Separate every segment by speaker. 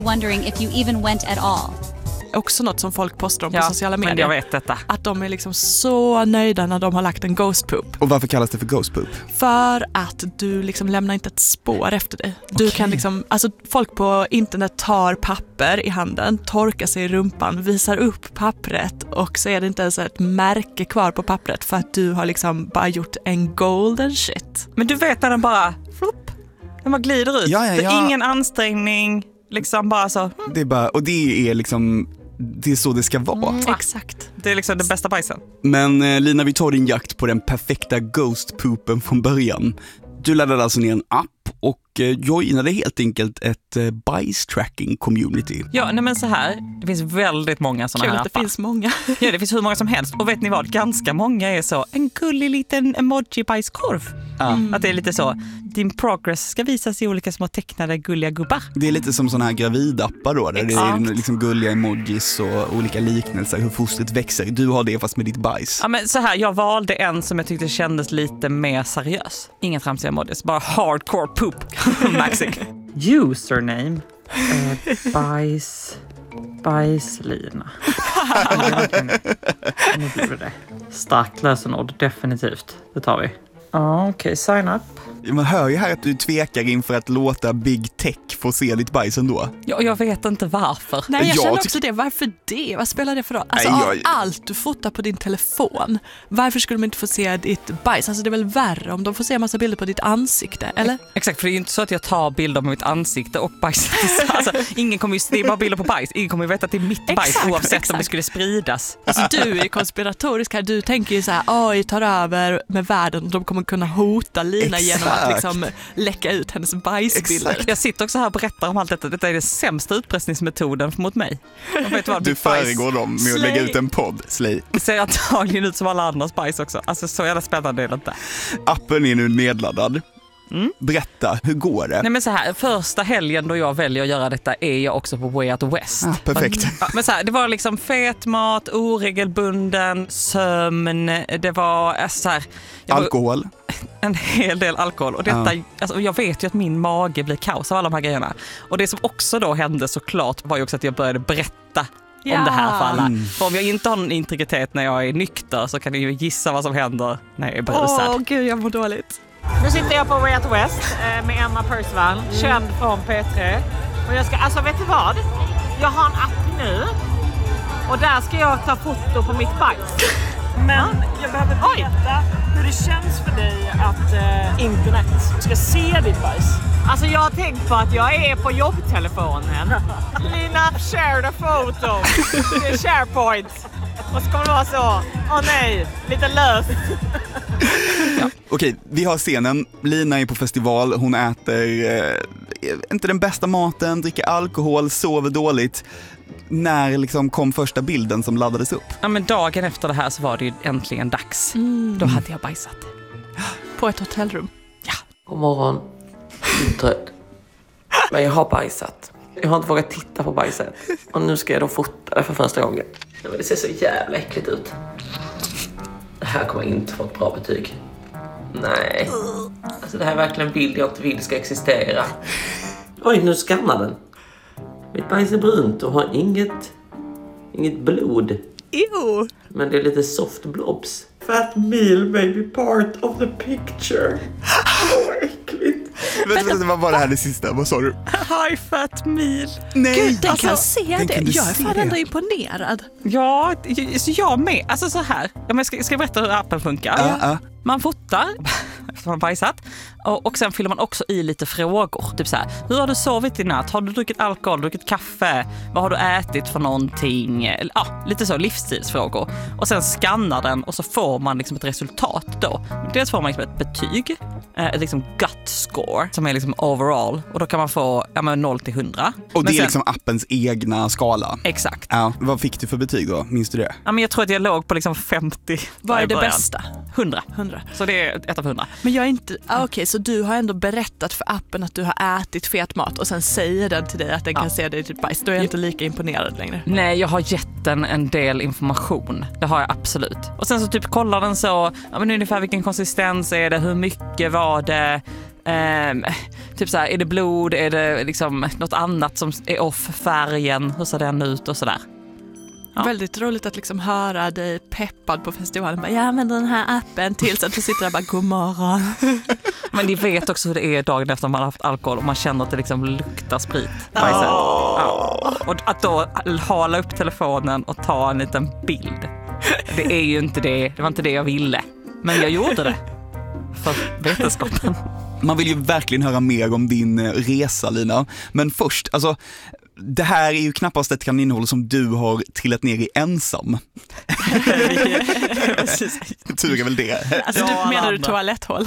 Speaker 1: wondering if you even went at all.
Speaker 2: Också något som folk postar om på sociala medier.
Speaker 3: Men jag vet detta.
Speaker 2: Att de är liksom så nöjda när de har lagt en ghost poop.
Speaker 4: Och varför kallas det för ghost poop?
Speaker 2: För att du liksom lämnar inte ett spår efter dig. Du kan liksom, alltså folk på internet tar papper i handen, torkar sig i rumpan, visar upp pappret och så är det inte ens ett märke kvar på pappret för att du har liksom bara gjort en golden shit.
Speaker 3: Men du vet när den bara flopp, den bara glider ut.
Speaker 4: Ja.
Speaker 3: Det är ingen ansträngning, liksom bara så.
Speaker 4: Det är bara, och det är liksom, det är så det ska vara.
Speaker 2: Exakt.
Speaker 3: Det är liksom det bästa bajsen.
Speaker 4: Men Lina, vi tar din jakt på den perfekta ghost poopen från början. Du laddade alltså ner en app och joinade helt enkelt ett bajstracking-community.
Speaker 3: Ja, nej men så här, det finns väldigt många sådana här appar.
Speaker 2: Det finns många.
Speaker 3: Ja, det finns hur många som helst. Och vet ni vad? Ganska många är så, en gullig liten emoji-bajskorv. Att det är lite så, din progress ska visas i olika små tecknade gulliga gubbar.
Speaker 4: Det är lite som sådana här gravidappar då, där det är liksom gulliga emojis och olika liknelser, hur fostret växer. Du har det fast med ditt bajs.
Speaker 3: Ja, men så här, jag valde en som jag tyckte kändes lite mer seriös. Inga tramsiga emojis, bara hardcore poop. Maxing. Username bajslina. Starkt lösenord, definitivt. Det tar vi. Okej, sign up.
Speaker 4: Man hör ju här att du tvekar inför att låta Big Tech få se ditt bajs ändå.
Speaker 3: Ja, jag vet inte varför.
Speaker 2: Nej, jag känner också det. Varför det? Vad spelar det för roll? Alltså av allt du fotar på din telefon, varför skulle de inte få se ditt bajs? Alltså det är väl värre om de får se en massa bilder på ditt ansikte, eller?
Speaker 3: Exakt, för det är ju inte så att jag tar bilder med mitt ansikte och bajs. Alltså, ingen kommer ju, det är bara bilder på bajs. Ingen kommer ju veta att det är mitt bajs oavsett om det skulle spridas.
Speaker 2: Alltså du är konspiratorisk här. Du tänker ju så här, AI tar över med världen och de kommer kunna hota Lina genom att liksom läcka ut hennes bajsbilder.
Speaker 3: Jag sitter också här och berättar om allt detta. Detta är den sämsta utpressningsmetoden mot mig. Vet vad,
Speaker 4: du föregår dem med att lägga ut en podd. Slay.
Speaker 3: Det ser antagligen ut som alla andras bajs också. Alltså så jävla spännande är det inte.
Speaker 4: Appen är nu nedladdad. Berätta, hur går det?
Speaker 3: Nej men så här, första helgen då jag väljer att göra detta är jag också på Way Out West.
Speaker 4: Perfekt.
Speaker 3: Men så här, det var liksom fet mat, oregelbunden sömn, det var så här,
Speaker 4: alkohol.
Speaker 3: En hel del alkohol. Och detta, alltså, jag vet ju att min mage blir kaos av alla de här grejerna. Och det som också då hände såklart var ju också att jag började berätta om det här för alla. För om jag inte har någon integritet när jag är nykter så kan ni ju gissa vad som händer när jag är brusad.
Speaker 2: Gud, jag mår dåligt.
Speaker 5: Nu sitter jag på Way Out West med Emma Percival, känd från P3. Och jag ska, alltså vet du vad? Jag har en app nu och där ska jag ta foto på mitt bajs. Men jag behöver veta hur det känns för dig att internet ska se ditt bajs. Alltså jag har tänkt på att jag är på jobbtelefonen. Lina, share the photo. Det är SharePoint. Och så kommer det vara så, nej, lite löst.
Speaker 4: Okej, vi har scenen. Lina är på festival, hon äter inte den bästa maten, dricker alkohol, sover dåligt. När liksom kom första bilden som laddades upp?
Speaker 3: Ja, men dagen efter det här så var det ju äntligen dags. Då hade jag bajsat.
Speaker 2: På ett hotellrum.
Speaker 3: Ja.
Speaker 6: God morgon. Jag är trött. Men jag har bajsat. Jag har inte vågat titta på bajset. Och nu ska jag då fota det för första gången. Men det ser så jävla äckligt ut. Det här kommer inte få ett bra betyg. Nej. Alltså det här är verkligen en bild jag inte vill ska existera. Oj, nu skannar den. Mitt bajs är brunt och har inget blod.
Speaker 2: Ew.
Speaker 6: Men det är lite soft blobs. Fat meal may be part of the picture. Åh, äckligt.
Speaker 4: Vänta, vad var det här det sista? Vad sa du?
Speaker 3: High fat meal.
Speaker 4: Nej,
Speaker 2: Gud, den kan se det. Jag är fan ändå imponerad.
Speaker 3: Ja, så jag med. Alltså så här. Jag ska berätta hur appen funkar. Man fotar efter man har bajsat. Och sen fyller man också i lite frågor. Typ så här, hur har du sovit i natt? Har du druckit alkohol, druckit kaffe? Vad har du ätit för någonting? Lite så livsstilsfrågor. Och sen skannar den och så får man liksom ett resultat då. Dels får man liksom ett betyg. Ett liksom gut score som är liksom overall. Och då kan man få 0 till 100.
Speaker 4: Och det är liksom appens egna skala.
Speaker 3: Exakt.
Speaker 4: Ja, vad fick du för betyg då? Minns du det?
Speaker 3: Ja, men jag tror att jag låg på liksom 50.
Speaker 2: Vad är det bästa?
Speaker 3: 100. Så det är 1 av 100.
Speaker 2: Men jag är inte... Okej, så du har ändå berättat för appen att du har ätit fet mat och sen säger den till dig att den kan se dig till bajs. Då är jag inte lika imponerad längre.
Speaker 3: Nej, jag har gett den en del information. Det har jag absolut. Och sen så typ kollar den så, men ungefär vilken konsistens är det, hur mycket var det, Typ så här, är det blod, är det liksom något annat som är off, färgen, hur ser den ut och sådär. Ja.
Speaker 2: Väldigt roligt att liksom höra dig peppad på festivalen. Bara, jag använder den här appen tills att du sitter där och bara, god morgon.
Speaker 3: Men ni vet också hur det är dagen efter man har haft alkohol och man känner att det liksom luktar sprit. Ja. Och att då hala upp telefonen och ta en liten bild. Det är ju inte det var inte det jag ville. Men jag gjorde det för vetenskapen.
Speaker 4: Man vill ju verkligen höra mer om din resa, Lina. Men först, alltså, det här är ju knappast ett kaninnhål som du har trillat ner i ensam. Tur är väl det.
Speaker 2: Alltså, du menar du toaletthål?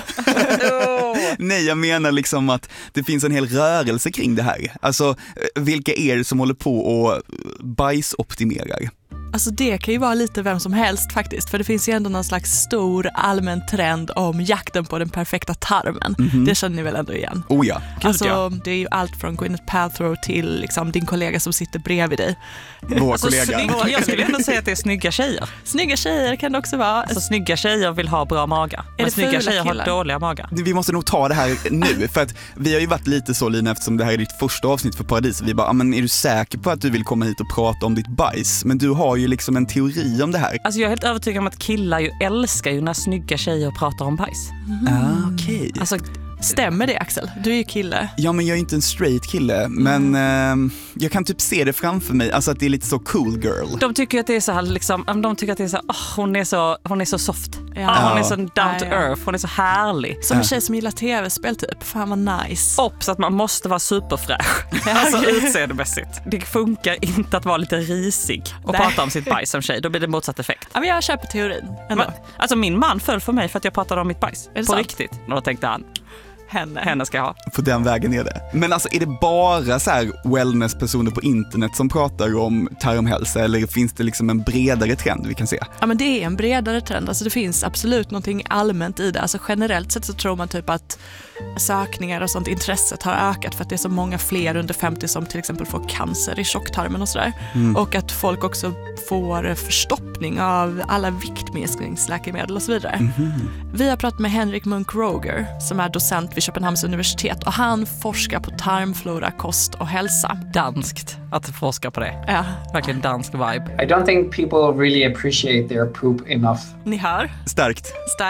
Speaker 4: Nej, jag menar liksom att det finns en hel rörelse kring det här. Alltså, vilka är det som håller på och bajsoptimerar?
Speaker 2: Alltså det kan ju vara lite vem som helst faktiskt, för det finns ju ändå någon slags stor allmän trend om jakten på den perfekta tarmen. Det känner ni väl ändå igen?
Speaker 4: Oh ja.
Speaker 2: Alltså det är ju allt från Gwyneth Paltrow till liksom din kollega som sitter bredvid dig.
Speaker 4: Vår kollega.
Speaker 3: Jag skulle ändå säga att det är snygga tjejer.
Speaker 2: Snygga tjejer kan det också vara.
Speaker 3: Alltså snygga tjejer vill ha bra magar. Men snygga tjejer har dåliga magar.
Speaker 4: Vi måste nog ta det här nu, för att vi har ju varit lite så, Lina, eftersom det här är ditt första avsnitt för Paradis. Vi bara, men är du säker på att du vill komma hit och prata om ditt bajs? Men du har ju liksom en teori om det här.
Speaker 3: Alltså jag är helt övertygad om att killar ju älskar ju när snygga tjejer pratar om bajs.
Speaker 4: Okej.
Speaker 3: Alltså,
Speaker 2: stämmer det, Axel? Du är ju kille.
Speaker 4: Ja, men jag är inte en straight kille, men jag kan typ se det framför mig, alltså att det är lite så cool girl.
Speaker 3: de tycker att det är så här liksom, de tycker att det är så hon är så soft.
Speaker 2: Ja.
Speaker 3: Hon är så down to earth, hon är så härlig.
Speaker 2: Som en tjej som gillar tv-spel typ. Fan vad nice.
Speaker 3: Så att man måste vara superfräsch. Alltså utseendemässigt. Det funkar inte att vara lite risig och prata om sitt bajs som tjej. Då blir det motsatt effekt.
Speaker 2: Ja, men jag köper teorin ändå.
Speaker 3: Alltså min man föll för mig för att jag pratade om mitt bajs. På
Speaker 2: sant?
Speaker 3: Riktigt. Och då tänkte han, henne ska jag ha.
Speaker 4: På den vägen är det. Men alltså, är det bara så här wellness-personer på internet som pratar om tarmhälsa, eller finns det liksom en bredare trend vi kan se?
Speaker 2: Ja, men det är en bredare trend. Alltså det finns absolut någonting allmänt i det. Alltså generellt sett så tror man typ att sökningar och sånt intresset har ökat för att det är så många fler under 50 som till exempel får cancer i tjocktarmen och sådär. Och att folk också får förstoppning av alla viktminskningsläkemedel och så vidare. Vi har pratat med Henrik Munk Roger som är docent vid Köpenhamns universitet och han forskar på tarmflora, kost och hälsa.
Speaker 3: Danskt att forska på det.
Speaker 2: Ja.
Speaker 3: Verkligen dansk vibe.
Speaker 7: I don't think people really appreciate their poop enough.
Speaker 2: Ni hör?
Speaker 4: Starkt.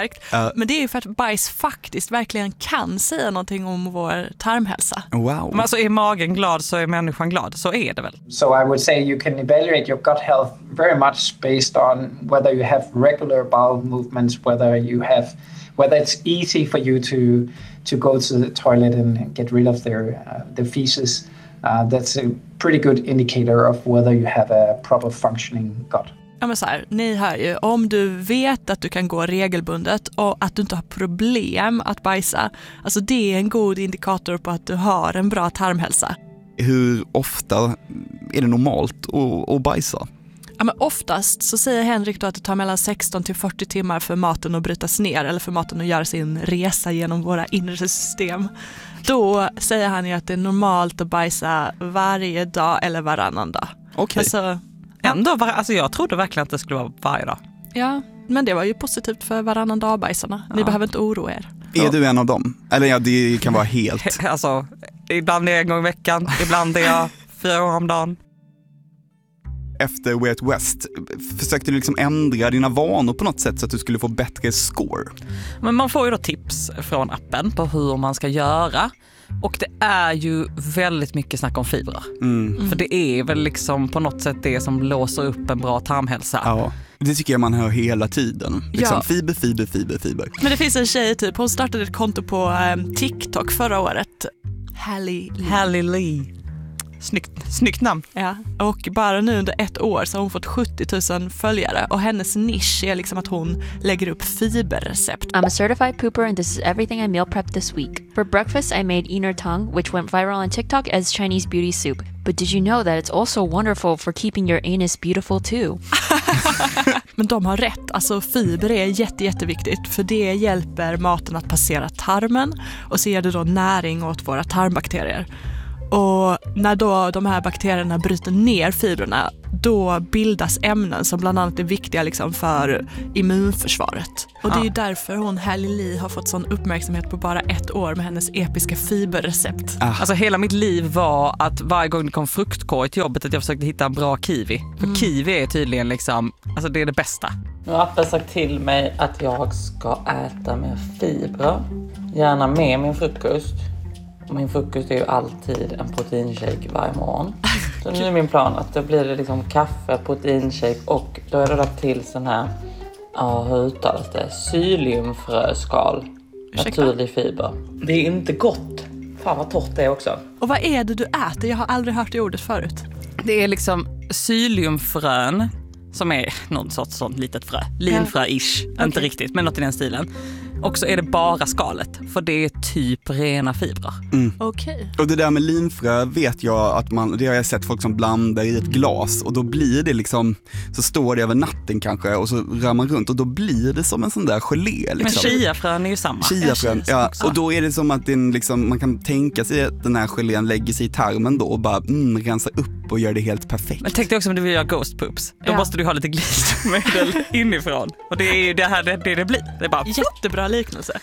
Speaker 2: Men det är ju för att bajs faktiskt verkligen kan säga någonting om vår tarmhälsa.
Speaker 4: Wow.
Speaker 3: Men alltså är magen glad så är människan glad. Så är det väl?
Speaker 7: So I would say you can evaluate your gut health very much based on whether you have regular bowel movements, whether it's easy for you to go to the toilet and get rid of their feces. That's a pretty good indicator of whether you have a proper functioning gut.
Speaker 2: Ja, men så här, ni hör ju, om du vet att du kan gå regelbundet och att du inte har problem att bajsa, alltså det är en god indikator på att du har en bra tarmhälsa.
Speaker 4: Hur ofta är det normalt att bajsa?
Speaker 2: Ja, men oftast så säger Henrik då att det tar mellan 16 till 40 timmar för maten att brytas ner eller för maten att göra sin resa genom våra inre system. Då säger han ju att det är normalt att bajsa varje dag eller varannan dag.
Speaker 4: Okej.
Speaker 2: Alltså,
Speaker 3: Alltså jag trodde verkligen att det skulle vara varje dag.
Speaker 2: ja, men det var ju positivt för varannan dag bajsarna. Ni behöver inte oroa er.
Speaker 4: Är du en av dem? Eller ja, det kan vara helt...
Speaker 3: Alltså, ibland är jag en gång i veckan, ibland är jag 4 gånger om dagen.
Speaker 4: Efter Way Out West, försökte du liksom ändra dina vanor på något sätt så att du skulle få bättre score?
Speaker 3: Men man får ju då tips från appen på hur man ska göra. Och det är ju väldigt mycket snack om fibrer. För det är väl liksom på något sätt det som låser upp en bra tarmhälsa.
Speaker 4: Ja, det tycker jag man hör hela tiden. Liksom fiber.
Speaker 2: Men det finns en tjej typ, hon startade ett konto på TikTok förra året. Hallie
Speaker 3: Lee. Snyggt namn.
Speaker 2: Ja, och bara nu under 1 år så har hon fått 70 000 följare och hennes nisch är liksom att hon lägger upp fiberrecept.
Speaker 8: I'm a certified pooper and this is everything I meal prepped this week. For breakfast I made Inner Tongue, which went viral on TikTok as Chinese beauty soup. But did you know that it's also wonderful for keeping your anus beautiful too?
Speaker 2: Men de har rätt, alltså fiber är jätteviktigt för det hjälper maten att passera tarmen och så ger det då näring åt våra tarmbakterier. Och när då de här bakterierna bryter ner fibrerna, då bildas ämnen som bland annat är viktiga liksom för immunförsvaret. Och det är ju därför hon Hailey Lee har fått sån uppmärksamhet på bara 1 år med hennes episka fiberrecept.
Speaker 3: Alltså hela mitt liv var att varje gång det kom fruktkorg till jobbet att jag försökte hitta en bra kiwi. För kiwi är tydligen liksom, alltså det är det bästa.
Speaker 6: Nu har appen sagt till mig att jag ska äta mer fibrer. Gärna med min frukost. Min frukost är ju alltid en proteinshake varje morgon. Så nu är min plan att då blir det liksom kaffe, proteinshake och då är det lagt till sån här, hur uttalas det? Psylliumfröskal. Naturlig fiber. Det är inte gott. Fan vad torrt det är också.
Speaker 2: Och vad är det du äter? Jag har aldrig hört det ordet förut.
Speaker 3: Det är liksom psylliumfrön som är någon sorts sånt litet frö. Linfrö-ish. Inte riktigt, men något i den stilen. Och så är det bara skalet, för det är typ rena fibrer.
Speaker 2: Okej.
Speaker 4: Och det där med linfrö vet jag att det har jag sett folk som blandar i ett glas och då blir det liksom, så står det över natten kanske och så rör man runt och då blir det som en sån där gelé liksom.
Speaker 3: Men chiafrön är ju samma.
Speaker 4: Chiafrön, ja. Och då är det som att den liksom, man kan tänka sig att den här gelén lägger sig i tarmen då och bara rensar upp och gör det helt perfekt.
Speaker 3: Men tänk dig också om du vill göra ghost poops. Då måste du ha lite glidmedel inifrån. Och det är ju det här det blir. Det är bara
Speaker 2: jättebra liknelse.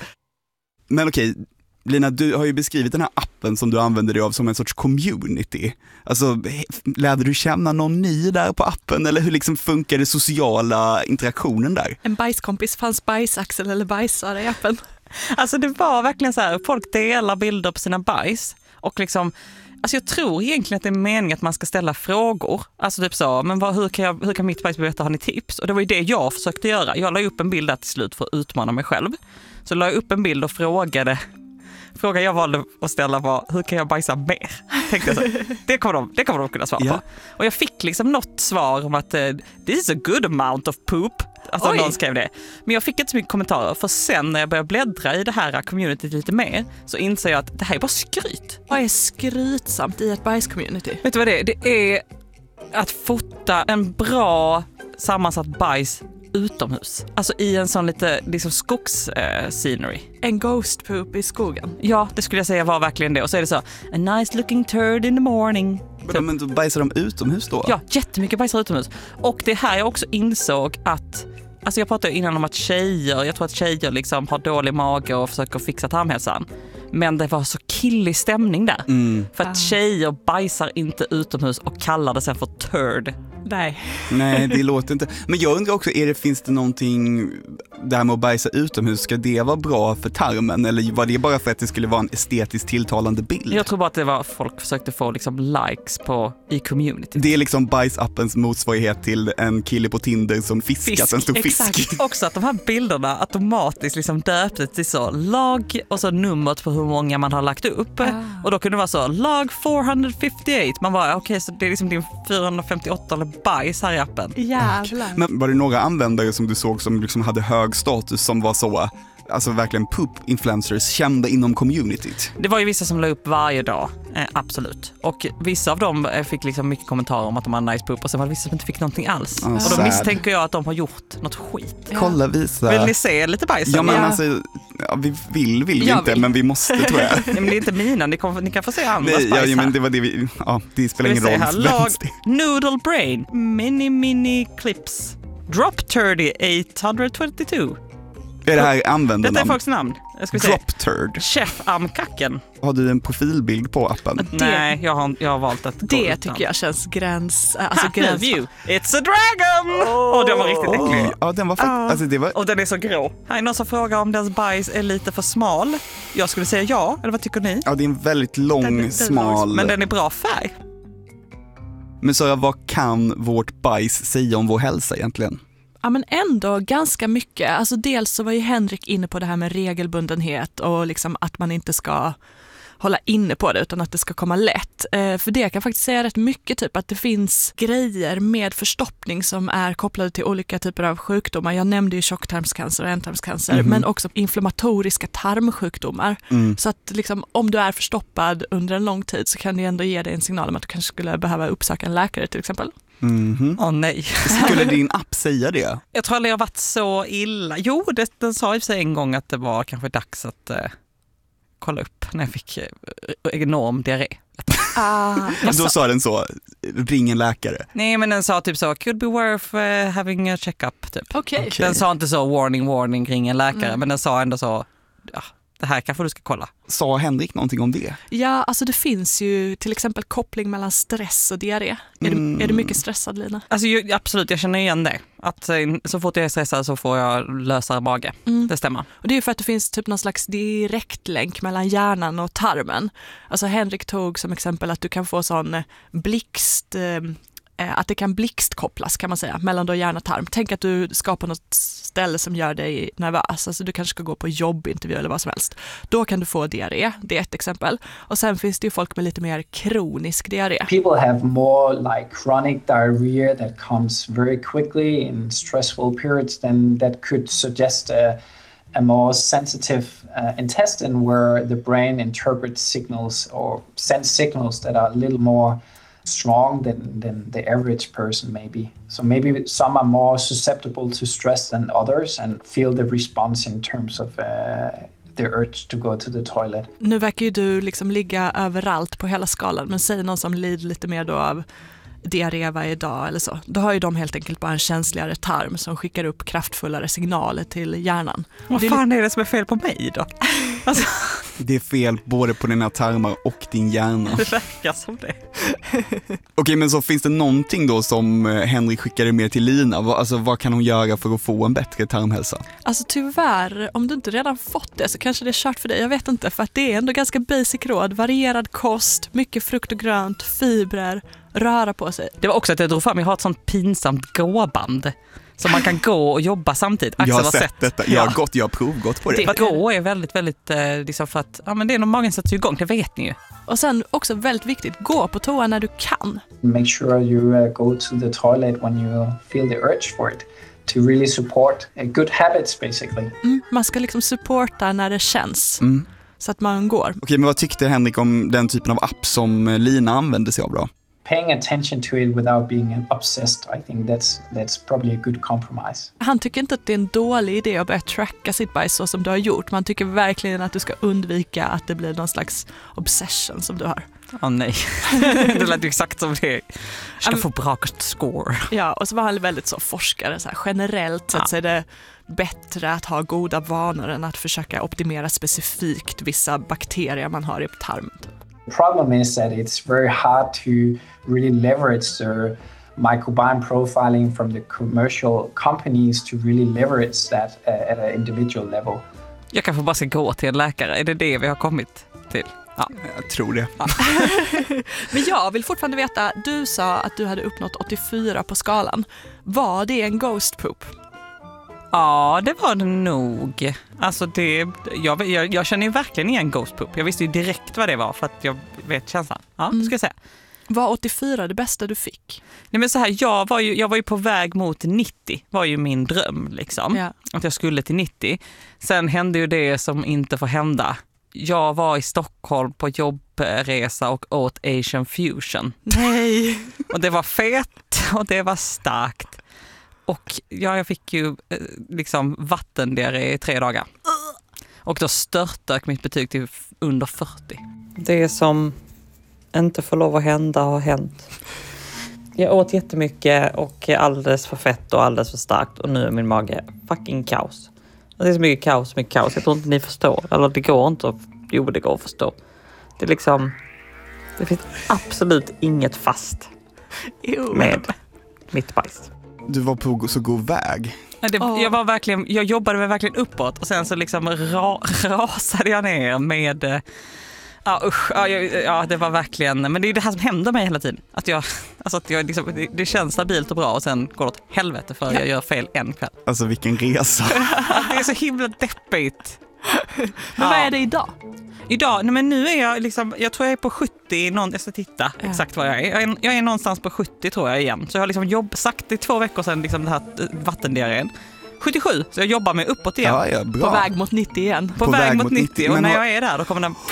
Speaker 4: Men okej, Lina, du har ju beskrivit den här appen som du använder dig av som en sorts community. Alltså, lärde du känna någon ny där på appen? Eller hur liksom funkar det sociala interaktionen där?
Speaker 2: En bajskompis, fanns bajsaxel eller bajsare i appen?
Speaker 3: Alltså det var verkligen så här, folk delar bilder på sina bajs och liksom, alltså jag tror egentligen att det är meningen att man ska ställa frågor. Alltså typ så, men hur kan mitt bajs bli bättre, har ni tips? Och det var ju det jag försökte göra. Jag la upp en bild där till slut för att utmana mig själv. Så la jag upp en bild och frågan jag valde att ställa var, hur kan jag bajsa mer? Tänkte jag så, det kommer de kunna svara på. Och jag fick liksom något svar om att this is a good amount of poop. Alltså någon skrev det. Men jag fick inte så mycket kommentarer, för sen när jag började bläddra i det här communityt lite mer så inser jag att det här är bara skryt.
Speaker 2: Vad är skrytsamt i ett bajscommunity?
Speaker 3: Vet du vad det är? Det är att fota en bra sammansatt bajs utomhus. Alltså i en sån lite liksom skogsscenery.
Speaker 2: En ghost poop i skogen.
Speaker 3: Ja, det skulle jag säga var verkligen det. Och så är det så, a nice looking turd in the morning.
Speaker 4: Men då bajsar de utomhus då?
Speaker 3: Ja, jättemycket bajsar utomhus. Och det här jag också insåg att, alltså jag pratade innan om att jag tror att tjejer liksom har dålig mage och försöker fixa tarmhälsan. Men det var så killig stämning där. För att tjejer bajsar inte utomhus och kallar det sen för turd.
Speaker 4: Nej, det låter inte. Men jag undrar också, finns det någonting där med att bajsa utomhus? Ska det vara bra för tarmen? Eller var det bara för att det skulle vara en estetiskt tilltalande bild?
Speaker 3: Jag tror bara att det var folk försökte få liksom likes i community.
Speaker 4: Det är liksom bajsappens motsvarighet till en kille på Tinder som fiskat en stor fisk.
Speaker 3: Exakt. Också att de här bilderna automatiskt liksom döptes till så lag och så numret på hur många man har lagt upp. Och då kunde det vara så lag 458. Man var okej, så det är liksom din 458 eller bajs här i appen.
Speaker 2: Jävlar.
Speaker 4: Men var det några användare som du såg som liksom hade hög status som var så, alltså verkligen poop-influencers kända inom communityt?
Speaker 3: Det var ju vissa som la upp varje dag, absolut. Och vissa av dem fick liksom mycket kommentarer om att de hade nice poop och sen var det vissa som inte fick någonting alls. Och då misstänker jag att de har gjort något skit.
Speaker 4: Kolla, visa.
Speaker 3: Vill ni se lite bajs?
Speaker 4: Ja, men alltså, vi vill inte, men vi måste, tror jag.
Speaker 3: Nej, men det är inte mina, ni kan få se andras bajs här.
Speaker 4: Ja, men det var det det spelar ingen roll.
Speaker 3: Lag Noodle Brain, mini clips. Drop Turdy 822.
Speaker 4: Är det här användarnamn?
Speaker 3: Detta är folks namn.
Speaker 4: Drop Turd.
Speaker 3: Chef Amkacken.
Speaker 4: Har du en profilbild på appen?
Speaker 3: Nej, jag har valt att
Speaker 2: det tycker jag känns gräns.
Speaker 3: View. It's a dragon! Den var riktigt äcklig.
Speaker 4: Ja, den var faktiskt... Alltså,
Speaker 3: och den är så grå. Här är någon som frågar om deras bajs är lite för smal. Jag skulle säga ja, eller vad tycker ni?
Speaker 4: Ja, det är en väldigt lång, smal...
Speaker 3: Men den är bra färg.
Speaker 4: Men Sara, vad kan vårt bajs säga om vår hälsa egentligen?
Speaker 2: Ja, men ändå ganska mycket. Alltså dels så var ju Henrik inne på det här med regelbundenhet och liksom att man inte ska hålla inne på det utan att det ska komma lätt. För det kan faktiskt säga rätt mycket, typ att det finns grejer med förstoppning som är kopplade till olika typer av sjukdomar. Jag nämnde ju tjocktarmscancer och ändtarmscancer, men också inflammatoriska tarmsjukdomar. Så att liksom, om du är förstoppad under en lång tid så kan det ändå ge dig en signal om att du kanske skulle behöva uppsöka en läkare till exempel.
Speaker 3: Nej.
Speaker 4: Skulle din app säga det?
Speaker 3: Jag tror aldrig jag har varit så illa. Jo, den sa i sig en gång att det var kanske dags att kolla upp när jag fick enorm diarré.
Speaker 4: Då sa den så, ring en läkare.
Speaker 3: Nej, men den sa typ så, could be worth having a check-up typ.
Speaker 2: Okej.
Speaker 3: Den sa inte så, warning, ring en läkare, men den sa ändå så, ja, det här kanske du ska kolla.
Speaker 4: Sa Henrik någonting om det?
Speaker 2: Ja, alltså det finns ju till exempel koppling mellan stress och diarré. Är du mycket stressad, Lina?
Speaker 3: Alltså absolut, jag känner igen det. Att så fort jag är stressad så får jag lösare mage. Det stämmer.
Speaker 2: Och det är ju för att det finns typ någon slags direktlänk mellan hjärnan och tarmen. Alltså Henrik tog som exempel att du kan få sån blixt... att det kan blixtkopplas kan man säga mellan då hjärna och tarm. Tänk att du ska på något ställe som gör dig nervös. Alltså du kanske ska gå på jobbintervju eller vad som helst. Då kan du få diarré. Det är ett exempel. Och sen finns det ju folk med lite mer kronisk diarré.
Speaker 7: People have more like chronic diarrhea that comes very quickly in stressful periods, then that could suggest a more sensitive intestine where the brain interprets signals or sends signals that are a little more strong than the average person maybe. So maybe some are more susceptible to stress than others and feel the response in terms of the urge to go to the toilet.
Speaker 2: Nu verkar ju du liksom ligga överallt på hela skalan, men säg någon som lider lite mer då av diarré varje dag eller så. Då har ju de helt enkelt bara en känsligare tarm som skickar upp kraftfullare signaler till hjärnan.
Speaker 3: Vad fan är det som är fel på mig då? Alltså.
Speaker 4: Det är fel både på dina tarmar och din hjärna.
Speaker 3: Det verkar som det.
Speaker 4: Okej, men så finns det någonting då som Henrik skickade med till Lina? Alltså vad kan hon göra för att få en bättre tarmhälsa?
Speaker 2: Alltså tyvärr, om du inte redan fått det så kanske det är kört för dig. Jag vet inte, för att det är ändå ganska basic råd. Varierad kost, mycket frukt och grönt, fibrer, röra på sig.
Speaker 3: Det var också att jag drog fram, jag har ett sånt pinsamt gåband som man kan gå och jobba samtidigt.
Speaker 4: Axel jag har sett detta, jag har provgått på det.
Speaker 3: Det gå är väldigt, väldigt liksom för att men det är när magen sätter igång, det vet ni ju.
Speaker 2: Och sen också väldigt viktigt, gå på toa när du kan.
Speaker 7: Make sure you go to the toilet when you feel the urge for it. To really support good habits basically.
Speaker 2: Man ska liksom supporta när det känns. Så att man går.
Speaker 4: Okej, men vad tyckte Henrik om den typen av app som Lina använde sig av då?
Speaker 7: Paying attention to it without being obsessed, I think that's probably a good compromise.
Speaker 2: Han tycker inte att det är en dålig idé att börja tracka sitt bajs så som du har gjort. Man tycker verkligen att du ska undvika att det blir någon slags obsession som du har.
Speaker 3: Nej, det lät ju exakt som det. Jag ska få bra score.
Speaker 2: Ja, och så var han väldigt så forskare. Så här, generellt så är det bättre att ha goda vanor än att försöka optimera specifikt vissa bakterier man har i tarmen.
Speaker 7: The problem is that it's very hard to really leverage the microbiome profiling from the commercial companies to really leverage that at an individual level.
Speaker 3: Jag kanske bara ska gå till en läkare. Är det vi har kommit till? Ja.
Speaker 4: Jag tror det.
Speaker 3: Ja.
Speaker 2: Men jag vill fortfarande veta, du sa att du hade uppnått 84 på skalan. Var det en ghost poop?
Speaker 3: Ja, det var det nog. Alltså jag känner ju verkligen igen ghost poop. Jag visste ju direkt vad det var för att jag vet känslan. Ja, ska jag säga.
Speaker 2: Var 84 det bästa du fick?
Speaker 3: Nej, men så här, jag var ju på väg mot 90. Var ju min dröm liksom.
Speaker 2: Ja.
Speaker 3: Att jag skulle till 90. Sen hände ju det som inte får hända. Jag var i Stockholm på jobbresa och åt Asian fusion.
Speaker 2: Nej.
Speaker 3: Och det var fett och det var starkt. Och jag fick ju liksom vattendiarré i 3 dagar. Och då störtdök mitt betyg till under 40. Det som inte får lov att hända har hänt. Jag åt jättemycket och alldeles för fett och alldeles för starkt. Och nu är min mage fucking kaos. Det är så mycket kaos. Jag tror inte ni förstår. Eller det går inte att... Jo, det går att förstå. Det är liksom... Det finns absolut inget fast med mitt bajs.
Speaker 4: Du var på så god väg.
Speaker 3: Jag jobbade verkligen uppåt och sen så liksom rasade jag ner med det var verkligen, men det är det här som händer mig hela tiden att jag liksom, det känns stabilt och bra och sen går det åt helvete för jag gör fel en kväll.
Speaker 4: Alltså vilken resa.
Speaker 3: Det är så himla deppigt.
Speaker 2: Men vad är det idag?
Speaker 3: Idag, nej men nu är jag liksom, jag tror jag är på 70, jag ska titta exakt vad jag är. Jag är någonstans på 70 tror jag igen. Så jag har liksom sagt i 2 veckor sedan liksom det här vattendiarrén. 77, så jag jobbar mig uppåt igen.
Speaker 4: Ja, bra.
Speaker 2: På väg mot 90 igen.
Speaker 3: På väg mot 90 och när jag är där då kommer den...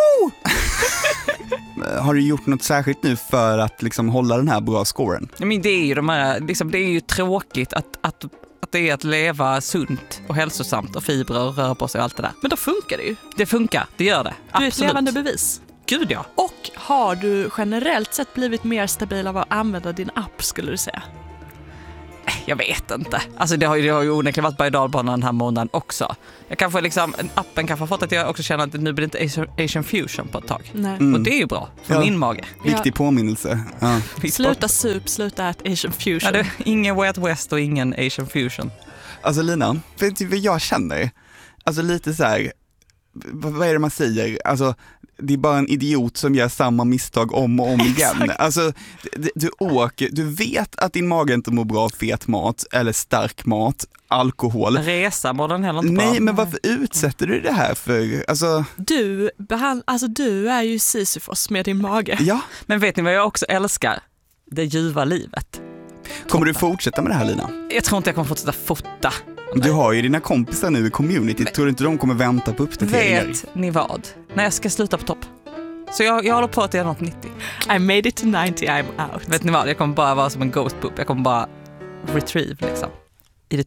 Speaker 4: Har du gjort något särskilt nu för att liksom hålla den här bra scoren?
Speaker 3: Men det är ju liksom, det är ju tråkigt att det är att leva sunt och hälsosamt och fibrer och röra på sig och allt det där.
Speaker 2: Men då funkar det ju.
Speaker 3: Det funkar, det gör det.
Speaker 2: Du är ett levande bevis.
Speaker 3: Gud ja.
Speaker 2: Och har du generellt sett blivit mer stabil av att använda din app, skulle du säga?
Speaker 3: Jag vet inte. Alltså det har ju onekligen varit berg- och dalbana den här månaden också. Jag kanske liksom, appen kanske har fått att jag också känner att nu blir det inte Asian Fusion på ett tag.
Speaker 2: Nej.
Speaker 3: Och det är ju bra för min mage.
Speaker 4: Viktig påminnelse. Ja.
Speaker 2: Sluta sup, sluta ät Asian Fusion.
Speaker 3: Ja, det är ingen Way Out West och ingen Asian Fusion.
Speaker 4: Alltså Lina, vet du vad jag känner? Alltså lite så här, vad är det man säger? Alltså det är bara en idiot som gör samma misstag om och om igen. Alltså du vet att din mage inte mår bra av fet mat eller stark mat, alkohol.
Speaker 3: Resa mår den heller inte bra.
Speaker 4: Nej, men varför utsätter du det här för? Alltså
Speaker 2: du är ju Sisyfos med din mage.
Speaker 4: Ja.
Speaker 3: Men vet ni vad jag också älskar? Det ljuva livet.
Speaker 4: Kommer du fortsätta med det här, Lina?
Speaker 3: Jag tror inte jag kommer fortsätta fota.
Speaker 4: Du har ju dina kompisar nu i community. Tror du inte de kommer vänta på uppdateringar?
Speaker 3: Vet ni vad? När jag ska sluta på topp. Så jag håller på att göra något 90.
Speaker 2: I made it to 90, I'm out.
Speaker 3: Vet ni vad? Jag kommer bara vara som en ghost poop. Jag kommer bara retrieve liksom.